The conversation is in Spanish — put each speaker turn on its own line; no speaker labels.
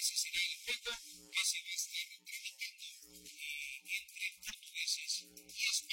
ese sería el juego que se va a estar tramitando entre portugueses y españoles.